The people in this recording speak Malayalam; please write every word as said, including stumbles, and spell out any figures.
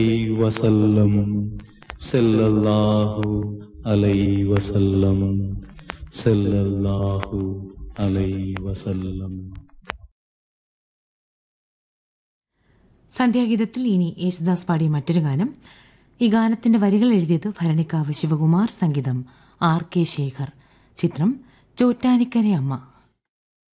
വസല്ലം സല്ലല്ലാഹു അലൈഹി വസല്ലം സല്ലല്ലാഹു അലൈഹി വസല്ലം. സന്ധ്യാഗീതത്തിൽ ഇനി യേശുദാസ് പാടിയ മറ്റൊരു ഗാനം. ഈ ഗാനത്തിന്റെ വരികൾ എഴുതിയത് ഭരണിക്കാവ് ശിവകുമാർ, സംഗീതം ആർ കെ ശേഖർ. ചിത്രം ചോറ്റാനിക്കര അമ്മ.